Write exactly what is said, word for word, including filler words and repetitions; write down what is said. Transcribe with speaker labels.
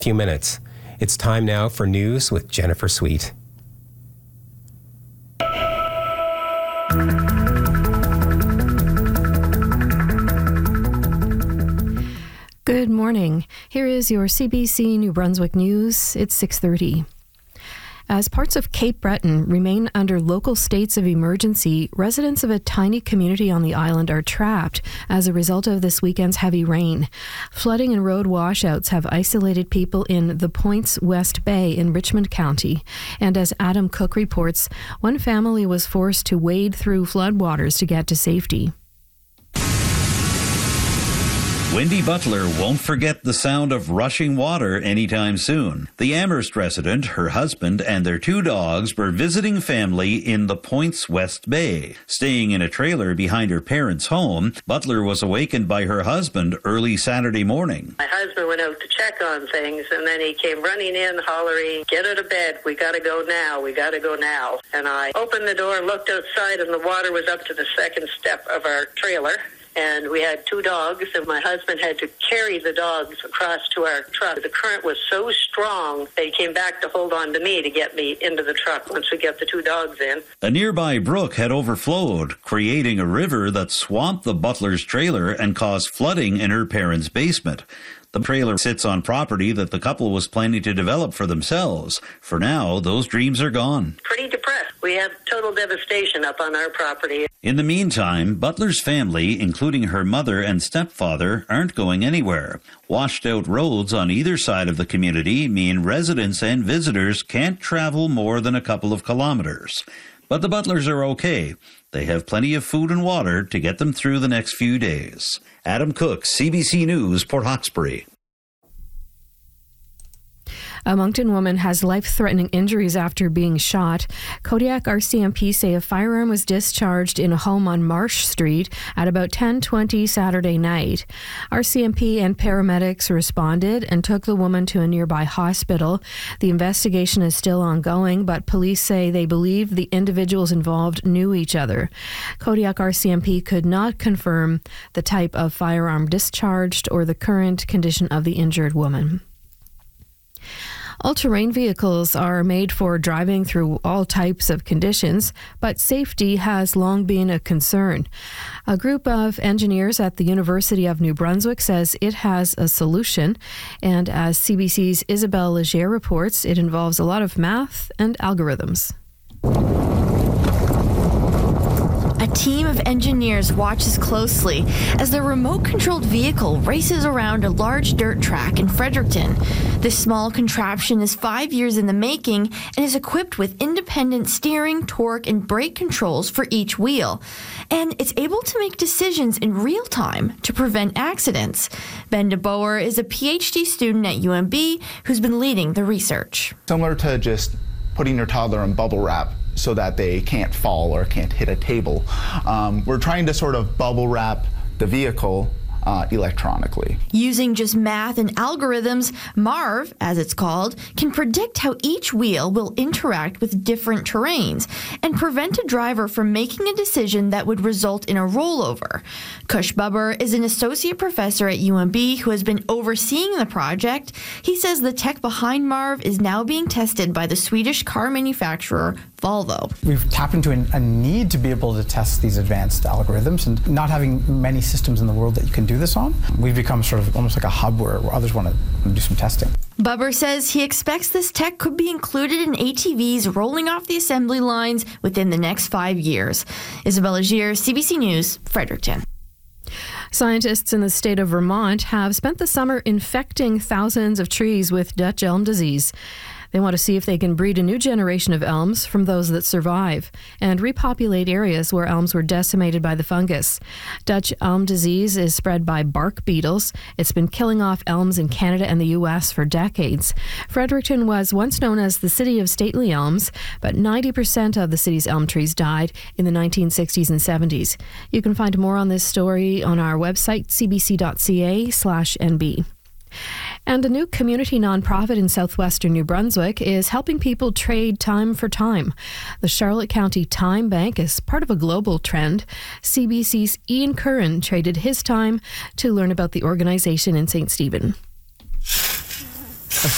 Speaker 1: Few minutes. It's time now for news with Jennifer Sweet.
Speaker 2: Good morning. Here is your C B C New Brunswick news. It's six thirty. As parts of Cape Breton remain under local states of emergency, residents of a tiny community on the island are trapped as a result of this weekend's heavy rain. Flooding and road washouts have isolated people in the Points West Bay in Richmond County. And as Adam Cook reports, one family was forced to wade through floodwaters to get to safety.
Speaker 3: Wendy Butler won't forget the sound of rushing water anytime soon. The Amherst resident, her husband, and their two dogs were visiting family in the Points West Bay. Staying in a trailer behind her parents' home, Butler was awakened by her husband early Saturday morning.
Speaker 4: My husband went out to check on things, and then he came running in, hollering, "Get out of bed, we gotta go now, we gotta go now." And I opened the door, looked outside, and the water was up to the second step of our trailer. And we had two dogs, and my husband had to carry the dogs across to our truck. The current was so strong, they came back to hold on to me to get me into the truck once we get the two dogs in.
Speaker 3: A nearby brook had overflowed, creating a river that swamped the Butler's trailer and caused flooding in her parents' basement. The trailer sits on property that the couple was planning to develop for themselves. For now, those dreams are gone.
Speaker 4: Pretty depressed. We have total devastation up on our property.
Speaker 3: In the meantime, Butler's family, including her mother and stepfather, aren't going anywhere. Washed out roads on either side of the community mean residents and visitors can't travel more than a couple of kilometers. But the Butlers are okay. They have plenty of food and water to get them through the next few days. Adam Cook, C B C News, Port Hawkesbury.
Speaker 2: A Moncton woman has life-threatening injuries after being shot. Kodiak R C M P say a firearm was discharged in a home on Marsh Street at about ten twenty Saturday night. R C M P and paramedics responded and took the woman to a nearby hospital. The investigation is still ongoing, but police say they believe the individuals involved knew each other. Kodiak R C M P could not confirm the type of firearm discharged or the current condition of the injured woman. All-terrain vehicles are made for driving through all types of conditions, but safety has long been a concern. A group of engineers at the University of New Brunswick says it has a solution, and as C B C's Isabelle Leger reports, it involves a lot of math and algorithms.
Speaker 5: A team of engineers watches closely as their remote-controlled vehicle races around a large dirt track in Fredericton. This small contraption is five years in the making and is equipped with independent steering, torque, and brake controls for each wheel. And it's able to make decisions in real time to prevent accidents. Ben DeBoer is a P H D student at U N B who's been leading the research.
Speaker 6: Similar to just putting your toddler in bubble wrap so that they can't fall or can't hit a table. Um, we're trying to sort of bubble wrap the vehicle uh, electronically.
Speaker 5: Using just math and algorithms, Marv, as it's called, can predict how each wheel will interact with different terrains and prevent a driver from making a decision that would result in a rollover. Kush Bubber is an associate professor at U N B who has been overseeing the project. He says the tech behind Marv is now being tested by the Swedish car manufacturer Volvo.
Speaker 7: We've tapped into a need to be able to test these advanced algorithms, and not having many systems in the world that you can do this on, we've become sort of almost like a hub where, where others want to do some testing.
Speaker 5: Bubber says he expects this tech could be included in A T Vs rolling off the assembly lines within the next five years. Isabelle Leger, C B C News, Fredericton.
Speaker 2: Scientists in the state of Vermont have spent the summer infecting thousands of trees with Dutch elm disease. They want to see if they can breed a new generation of elms from those that survive and repopulate areas where elms were decimated by the fungus. Dutch elm disease is spread by bark beetles. It's been killing off elms in Canada and the U S for decades. Fredericton was once known as the city of stately elms, but ninety percent of the city's elm trees died in the nineteen sixties and seventies. You can find more on this story on our website, c b c dot c a slash n b. And a new community nonprofit in southwestern New Brunswick is helping people trade time for time. The Charlotte County Time Bank is part of a global trend. C B C's Ian Curran traded his time to learn about the organization in Saint Stephen.